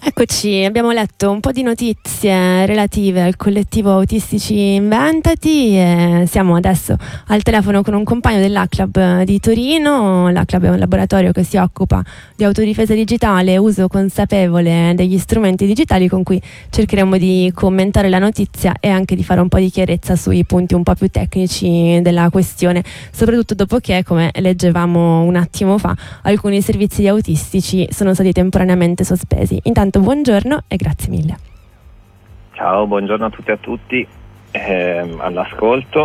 Eccoci, abbiamo letto un po' di notizie relative al collettivo Autistici Inventati e siamo adesso al telefono con un compagno dell'A-Club di Torino. L'A-Club è un laboratorio che si occupa di autodifesa digitale e uso consapevole degli strumenti digitali, con cui cercheremo di commentare la notizia e anche di fare un po' di chiarezza sui punti un po' più tecnici della questione, soprattutto dopo che, come leggevamo un attimo fa, alcuni servizi autistici sono stati temporaneamente sospesi. Intanto buongiorno e grazie mille. Ciao, buongiorno a tutti e a tutti all'ascolto.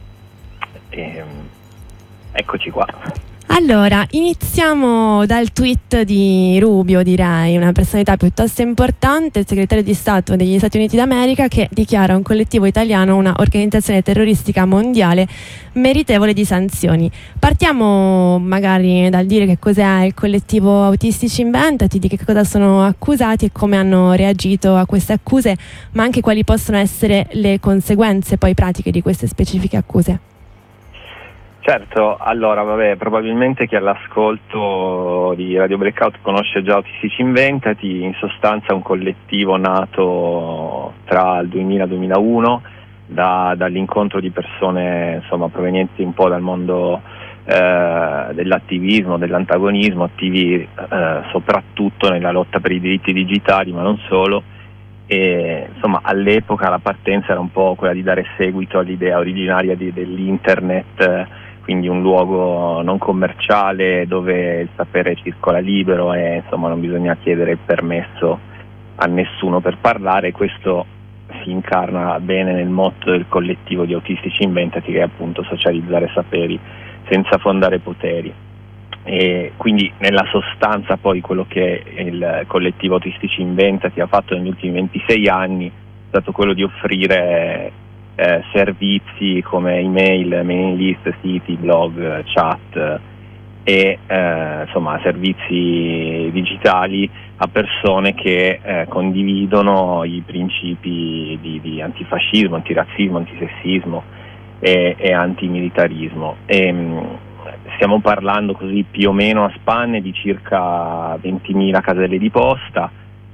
Eccoci qua. Allora, iniziamo dal tweet di Rubio, direi, una personalità piuttosto importante, il segretario di Stato degli Stati Uniti d'America, che dichiara un collettivo italiano una organizzazione terroristica mondiale meritevole di sanzioni. Partiamo magari dal dire che cos'è il collettivo Autistici Inventati, di che cosa sono accusati e come hanno reagito a queste accuse, ma anche quali possono essere le conseguenze poi pratiche di queste specifiche accuse. Certo, allora probabilmente chi all'ascolto di Radio Blackout conosce già Autistici Inventati. In sostanza un collettivo nato tra il 2000 e il 2001 dall'incontro di persone provenienti un po' dal mondo dell'attivismo, dell'antagonismo, attivi soprattutto nella lotta per i diritti digitali, ma non solo. E all'epoca la partenza era un po' quella di dare seguito all'idea originaria dell'internet, quindi un luogo non commerciale dove il sapere circola libero e non bisogna chiedere il permesso a nessuno per parlare. Questo si incarna bene nel motto del collettivo di Autistici Inventati, che è appunto socializzare saperi senza fondare poteri. E quindi nella sostanza poi quello che il collettivo Autistici Inventati ha fatto negli ultimi 26 anni è stato quello di offrire servizi come email, mailing list, siti, blog, chat e servizi digitali a persone che condividono i principi di antifascismo, antirazzismo, antisessismo e antimilitarismo. Stiamo parlando così più o meno a spanne di circa 20.000 caselle di posta,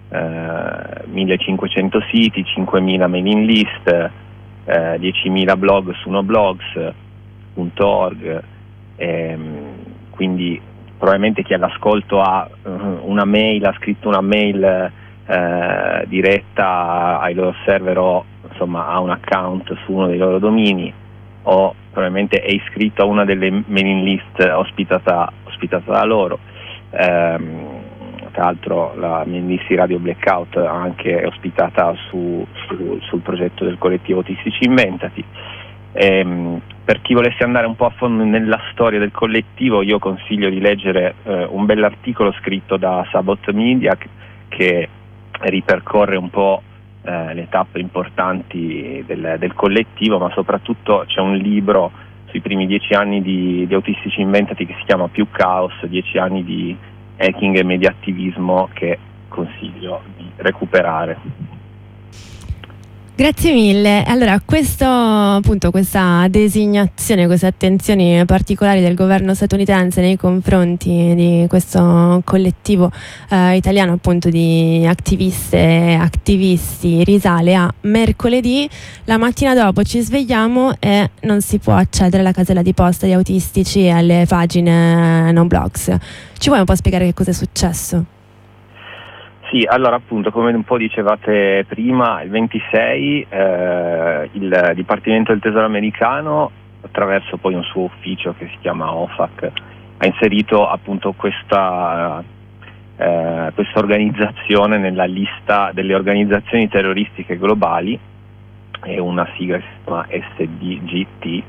1.500 siti, 5.000 mailing list, 10.000 blog su noblogs.org, quindi probabilmente chi all'ascolto ha ha scritto una mail diretta ai loro server o ha un account su uno dei loro domini, o probabilmente è iscritto a una delle mailing list ospitata da loro. Tra l'altro la mailing list di Radio Blackout anche è ospitata sul progetto del collettivo Autistici Inventati. Per chi volesse andare un po' a fondo nella storia del collettivo, io consiglio di leggere un bell'articolo scritto da Sabot Media che ripercorre un po' le tappe importanti del collettivo, ma soprattutto c'è un libro sui primi 10 anni di Autistici Inventati che si chiama Più Caos, 10 anni di hacking e mediattivismo, che consiglio di recuperare. Grazie mille. Allora, questa designazione, queste attenzioni particolari del governo statunitense nei confronti di questo collettivo italiano appunto di attiviste e attivisti risale a mercoledì. La mattina dopo ci svegliamo e non si può accedere alla casella di posta di Autistici e alle pagine non blogs. Ci vuoi un po' spiegare che cosa è successo? Sì, allora appunto, come un po' dicevate prima, il 26 il Dipartimento del Tesoro americano, attraverso poi un suo ufficio che si chiama OFAC, ha inserito appunto questa organizzazione nella lista delle organizzazioni terroristiche globali, è una sigla che si chiama SDGT,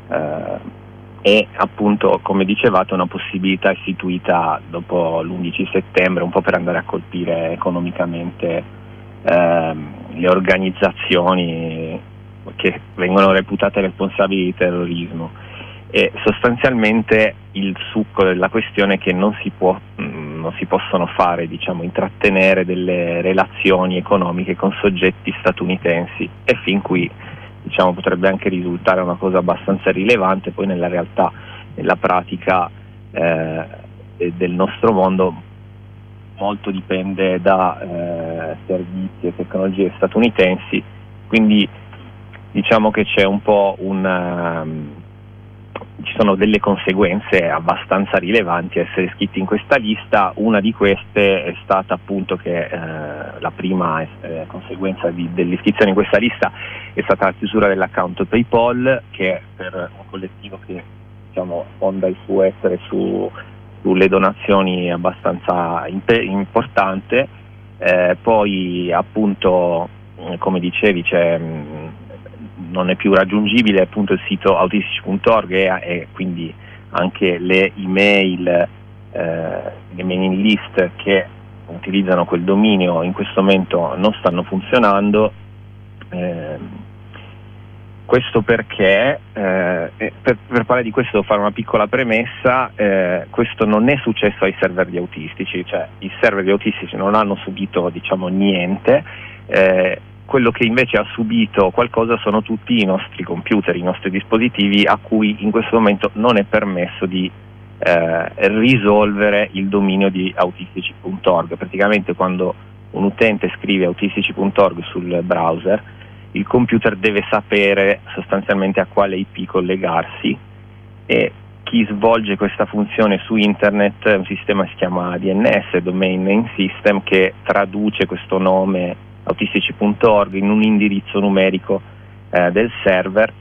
e appunto, come dicevate, una possibilità istituita dopo l'11 settembre, un po' per andare a colpire economicamente le organizzazioni che vengono reputate responsabili di terrorismo. E sostanzialmente il succo della questione è che non si possono fare, intrattenere delle relazioni economiche con soggetti statunitensi, e fin qui potrebbe anche risultare una cosa abbastanza rilevante. Poi nella realtà, nella pratica del nostro mondo, molto dipende da servizi e tecnologie statunitensi, quindi diciamo che c'è un po' ci sono delle conseguenze abbastanza rilevanti a essere iscritti in questa lista. Una di queste è stata appunto che la prima conseguenza dell'iscrizione in questa lista è stata la chiusura dell'account PayPal, che per un collettivo che diciamo fonda il suo essere sulle donazioni abbastanza importante. Poi appunto come dicevi non è più raggiungibile appunto il sito autistici.org e quindi anche le email mailing list che utilizzano quel dominio in questo momento non stanno funzionando. Questo perché per parlare di questo devo fare una piccola premessa. Questo non è successo ai server di autistici, cioè i server di autistici non hanno subito diciamo niente. Quello che invece ha subito qualcosa sono tutti i nostri computer, i nostri dispositivi a cui in questo momento non è permesso di risolvere il dominio di autistici.org. Praticamente quando un utente scrive autistici.org sul browser, il computer deve sapere sostanzialmente a quale IP collegarsi, e chi svolge questa funzione su internet è un sistema che si chiama DNS, Domain Name System, che traduce questo nome autistici.org in un indirizzo numerico del server,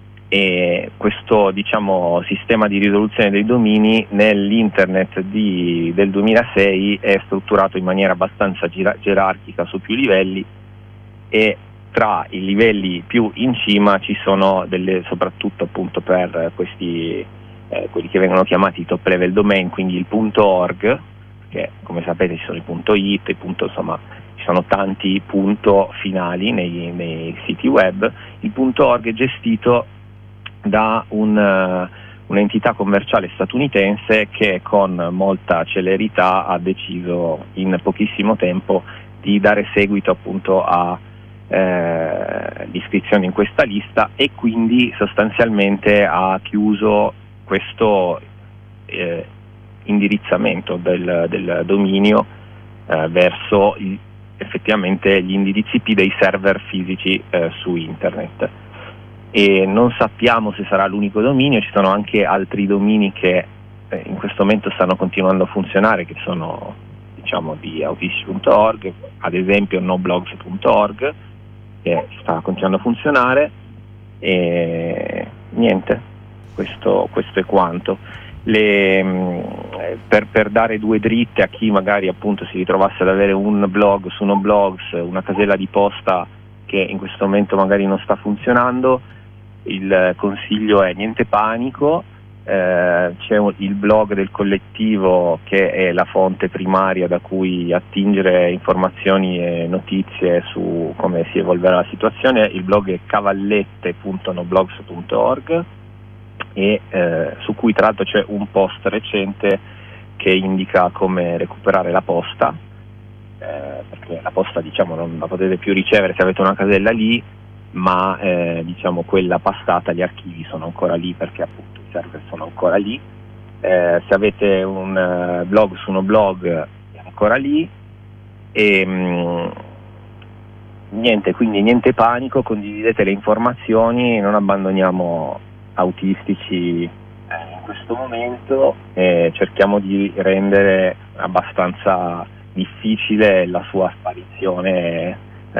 e questo diciamo sistema di risoluzione dei domini nell'internet del 2006 è strutturato in maniera abbastanza gerarchica su più livelli, e tra i livelli più in cima ci sono soprattutto appunto per questi quelli che vengono chiamati top level domain, quindi il .org, che come sapete ci sono i .it, insomma ci sono tanti punto finali nei siti web. Il .org è gestito da un'entità commerciale statunitense che con molta celerità ha deciso in pochissimo tempo di dare seguito appunto a l'iscrizione in questa lista, e quindi sostanzialmente ha chiuso questo indirizzamento del dominio verso effettivamente gli indirizzi IP dei server fisici su internet. E non sappiamo se sarà l'unico dominio, ci sono anche altri domini che in questo momento stanno continuando a funzionare, che sono diciamo di autistici.org, ad esempio noblogs.org, che sta continuando a funzionare. E niente, questo è quanto. Per dare due dritte a chi magari appunto si ritrovasse ad avere un blog su Noblogs, una casella di posta che in questo momento magari non sta funzionando, il consiglio è niente panico. C'è il blog del collettivo che è la fonte primaria da cui attingere informazioni e notizie su come si evolverà la situazione. Il blog è cavallette.noblogs.org, e su cui tra l'altro c'è un post recente che indica come recuperare la posta, perché la posta diciamo non la potete più ricevere se avete una casella lì, ma diciamo quella passata, gli archivi sono ancora lì perché appunto i server sono ancora lì. Se avete un blog su Noblog è ancora lì, e niente, quindi niente panico, condividete le informazioni, non abbandoniamo autistici in questo momento, e cerchiamo di rendere abbastanza difficile la sua sparizione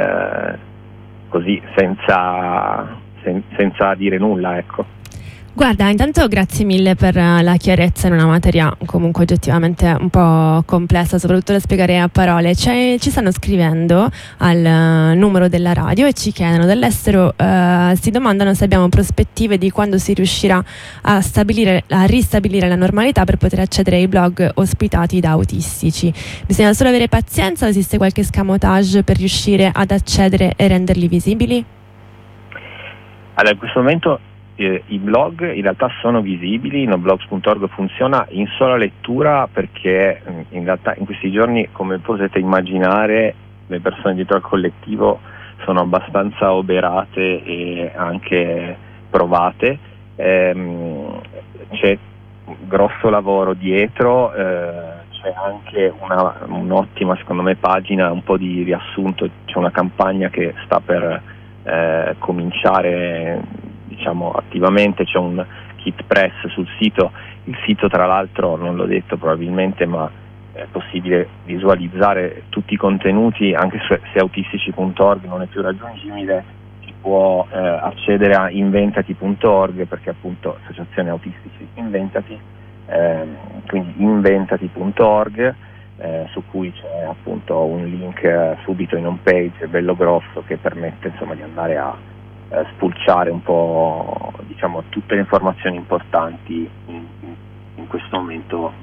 così senza dire nulla, ecco. Guarda, intanto grazie mille per la chiarezza in una materia comunque oggettivamente un po' complessa, soprattutto da spiegare a parole. Ci stanno scrivendo al numero della radio e ci chiedono dall'estero, si domandano se abbiamo prospettive di quando si riuscirà a ristabilire la normalità per poter accedere ai blog ospitati da autistici. Bisogna solo avere pazienza, o esiste qualche escamotage per riuscire ad accedere e renderli visibili? Allora, in questo momento i blog in realtà sono visibili, noblogs.org funziona in sola lettura, perché in realtà in questi giorni, come potete immaginare, le persone dietro al collettivo sono abbastanza oberate e anche provate. C'è grosso lavoro dietro, c'è anche un'ottima, secondo me, pagina, un po' di riassunto. C'è una campagna che sta per cominciare, diciamo, attivamente. C'è un kit press sul sito. Il sito, tra l'altro, non l'ho detto probabilmente, ma è possibile visualizzare tutti i contenuti, anche se autistici.org non è più raggiungibile. Si può accedere a inventati.org, perché appunto Associazione Autistici Inventati, quindi inventati.org, su cui c'è appunto un link subito in home page bello grosso, che permette, insomma, di andare a spulciare un po', diciamo, tutte le informazioni importanti in questo momento.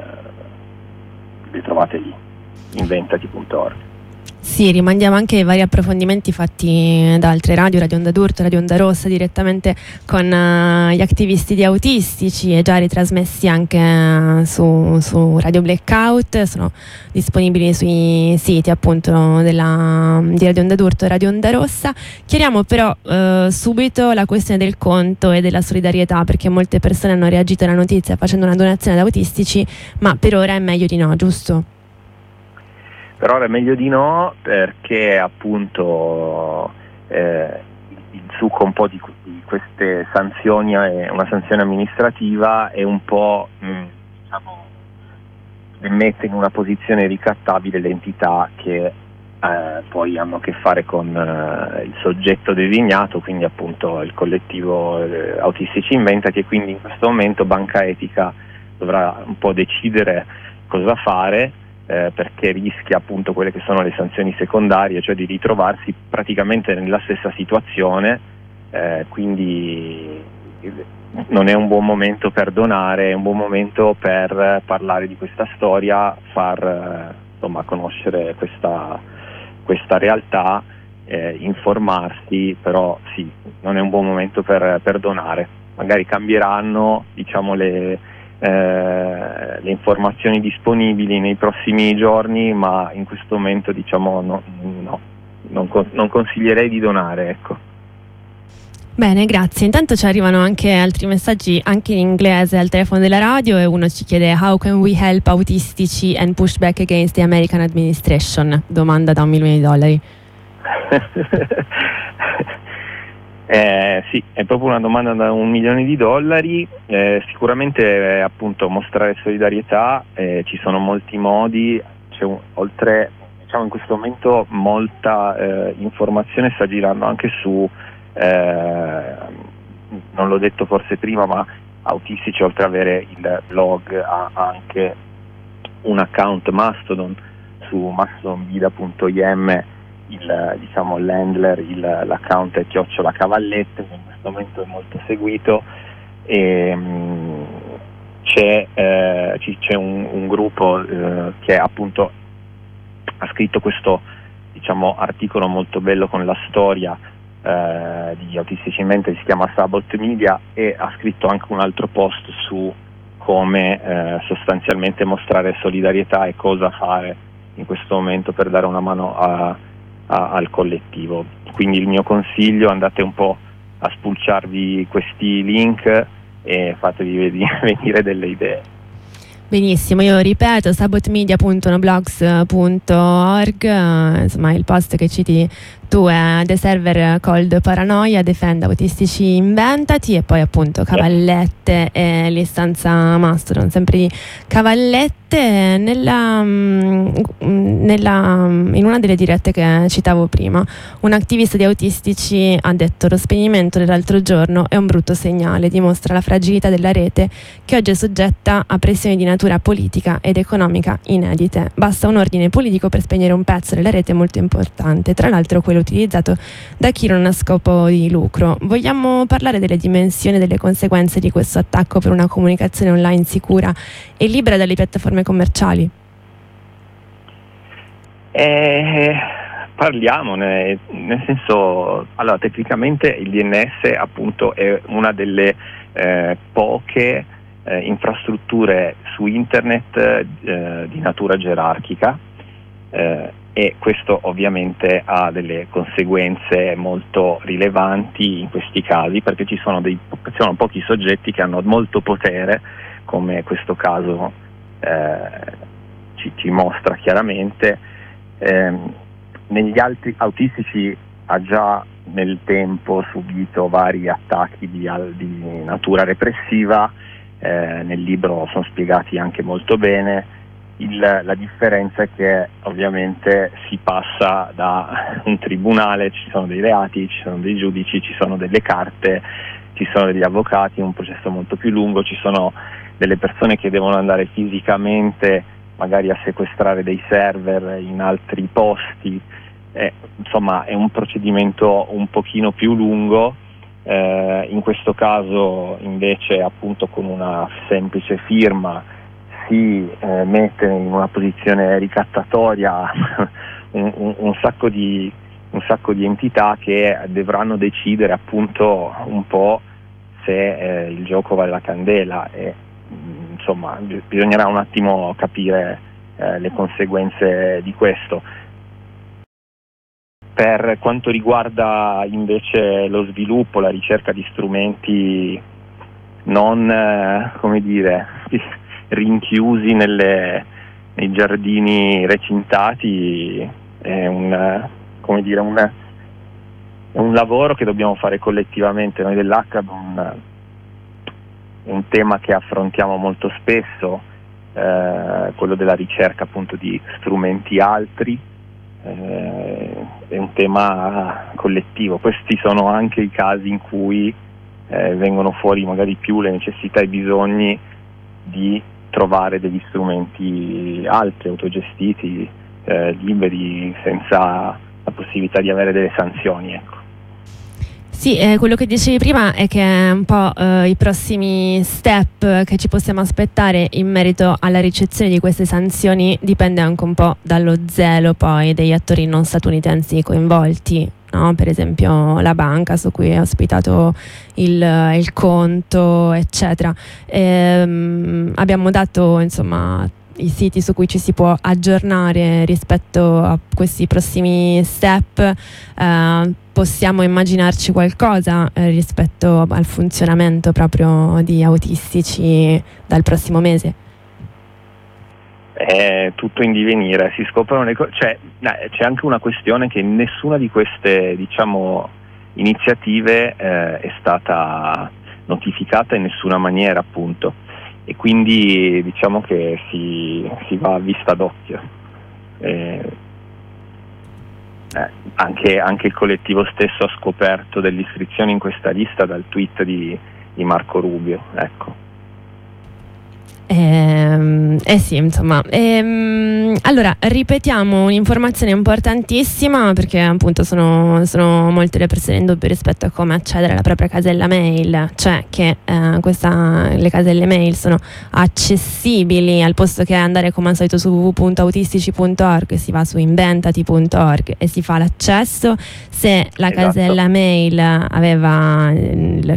Le trovate lì, inventati.org. Sì, rimandiamo anche ai vari approfondimenti fatti da altre radio, Radio Onda d'Urto, Radio Onda Rossa, direttamente con gli attivisti di autistici, e già ritrasmessi anche su Radio Blackout. Sono disponibili sui siti appunto di Radio Onda d'Urto e Radio Onda Rossa. Chiariamo però subito la questione del conto e della solidarietà, perché molte persone hanno reagito alla notizia facendo una donazione ad autistici, ma per ora è meglio di no, giusto? Per ora è meglio di no, perché appunto il succo un po' di queste sanzioni è una sanzione amministrativa, e un po' diciamo, mette in una posizione ricattabile le entità che poi hanno a che fare con il soggetto designato, quindi appunto il collettivo Autistici Inventati, e quindi in questo momento Banca Etica dovrà un po' decidere cosa fare, perché rischia appunto quelle che sono le sanzioni secondarie, cioè di ritrovarsi praticamente nella stessa situazione, quindi non è un buon momento per donare, è un buon momento per parlare di questa storia, far insomma conoscere questa realtà, informarsi, però sì, non è un buon momento per donare. Magari cambieranno, diciamo, le informazioni disponibili nei prossimi giorni, ma in questo momento, diciamo, non consiglierei di donare, ecco. Bene, grazie. Intanto ci arrivano anche altri messaggi, anche in inglese, al telefono della radio, e uno ci chiede: how can we help autistici and push back against the American administration? Domanda da $1 milione. Sì, è proprio una domanda da $1 milione. Sicuramente appunto mostrare solidarietà, ci sono molti modi. Oltre, diciamo, in questo momento molta informazione sta girando anche su, non l'ho detto forse prima, ma Autistici, oltre ad avere il blog, ha anche un account Mastodon su mastodonvida.im. Diciamo l'handler, l'account è @cavallette, che in questo momento è molto seguito, e c'è un gruppo che appunto ha scritto questo, diciamo, articolo molto bello con la storia di Autistici Inventati, si chiama Sabot Media, e ha scritto anche un altro post su come sostanzialmente mostrare solidarietà e cosa fare in questo momento per dare una mano al collettivo. Quindi il mio consiglio: andate un po' a spulciarvi questi link e fatevi venire delle idee. Benissimo, io ripeto, sabotmedia.noblogs.org, insomma il post che citi tu è The Server Called Paranoia, Defend Autistici Inventati, e poi appunto Cavallette e l'istanza Mastodon, sempre di Cavallette. In una delle dirette che citavo prima, un attivista di autistici ha detto: lo spegnimento dell'altro giorno è un brutto segnale, dimostra la fragilità della rete, che oggi è soggetta a pressioni di natura politica ed economica inedite. Basta un ordine politico per spegnere un pezzo della rete molto importante, tra l'altro quello utilizzato da chi non ha scopo di lucro. Vogliamo parlare delle dimensioni e delle conseguenze di questo attacco per una comunicazione online sicura e libera dalle piattaforme commerciali? Parliamone, nel senso, allora, tecnicamente il DNS appunto è una delle poche infrastrutture su internet di natura gerarchica, e questo ovviamente ha delle conseguenze molto rilevanti in questi casi, perché ci sono pochi soggetti che hanno molto potere, come questo caso ci mostra chiaramente. Negli altri autistici ha già nel tempo subito vari attacchi di natura repressiva, nel libro sono spiegati anche molto bene. La differenza è che ovviamente si passa da un tribunale, ci sono dei reati, ci sono dei giudici, ci sono delle carte, ci sono degli avvocati, un processo molto più lungo, ci sono delle persone che devono andare fisicamente magari a sequestrare dei server in altri posti, insomma è un procedimento un pochino più lungo. In questo caso invece appunto con una semplice firma si mette in una posizione ricattatoria un sacco di entità che dovranno decidere appunto un po' se il gioco vale la candela, e insomma bisognerà un attimo capire le conseguenze di questo. Per quanto riguarda invece lo sviluppo, la ricerca di strumenti non rinchiusi nei giardini recintati, è un lavoro che dobbiamo fare collettivamente. Noi dell'ACLAB è un tema che affrontiamo molto spesso, quello della ricerca appunto di strumenti altri, è un tema collettivo. Questi sono anche i casi in cui vengono fuori magari più le necessità e i bisogni di trovare degli strumenti altri, autogestiti, liberi, senza la possibilità di avere delle sanzioni, ecco. Sì, quello che dicevi prima è che un po' i prossimi step che ci possiamo aspettare in merito alla ricezione di queste sanzioni dipende anche un po' dallo zelo poi degli attori non statunitensi coinvolti, no? Per esempio la banca su cui è ospitato il conto, eccetera. Abbiamo dato insomma i siti su cui ci si può aggiornare rispetto a questi prossimi step. Possiamo immaginarci qualcosa rispetto al funzionamento proprio di Autistici dal prossimo mese? È tutto in divenire, si scoprono le cose, c'è anche una questione che nessuna di queste iniziative è stata notificata in nessuna maniera, appunto, e quindi diciamo che si va a vista d'occhio. Anche il collettivo stesso ha scoperto delle iscrizioni in questa lista dal tweet di Marco Rubio, ecco. Sì, insomma. Allora, ripetiamo un'informazione importantissima, perché appunto sono molte le persone in dubbio rispetto a come accedere alla propria casella mail, cioè che le caselle mail sono accessibili, al posto che andare come al solito su www.autistici.org si va su inventati.org e si fa l'accesso. Se la casella mail aveva il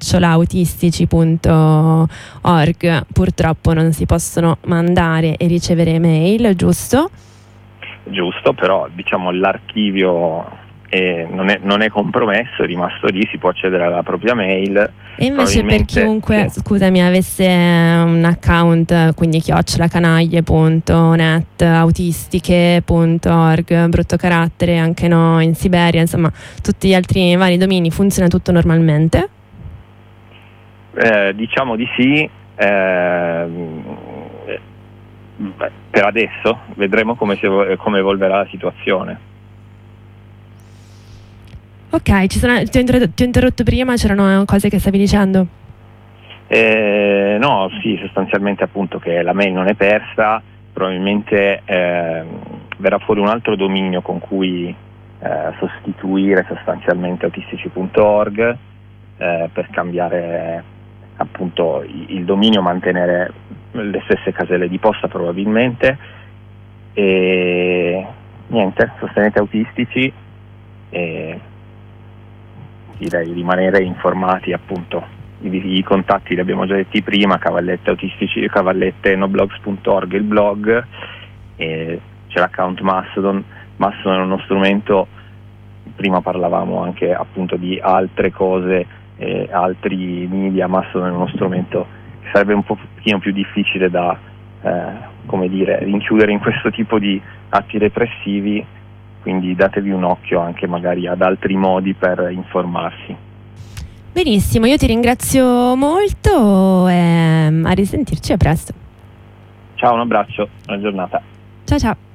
@autistici.org, purtroppo non si possono mandare e ricevere mail, giusto? Giusto, però diciamo l'archivio non è compromesso, è rimasto lì, si può accedere alla propria mail. E invece per chiunque, sì, scusami, avesse un account, quindi @canaglie.net, autistiche.org, brutto carattere, anche no, in Siberia, insomma tutti gli altri vari domini, funziona tutto normalmente? Diciamo di sì. Per adesso vedremo come evolverà la situazione. Ok, ti ho interrotto prima, c'erano cose che stavi dicendo? No, sì, sostanzialmente appunto che la mail non è persa, probabilmente verrà fuori un altro dominio con cui sostituire sostanzialmente autistici.org, per cambiare appunto il dominio, mantenere le stesse caselle di posta probabilmente, e niente, sostenete Autistici e direi rimanere informati, appunto i contatti li abbiamo già detti prima, Cavallette Autistici, cavallettenoblogs.org il blog, e c'è l'account Mastodon è uno strumento, prima parlavamo anche appunto di altre cose, altri media. Mastodon è uno strumento che sarebbe un pochino più difficile da come dire, rinchiudere in questo tipo di atti repressivi, quindi datevi un occhio anche magari ad altri modi per informarsi. Benissimo, io ti ringrazio molto e a risentirci, a presto. Ciao, un abbraccio, buona giornata. Ciao ciao.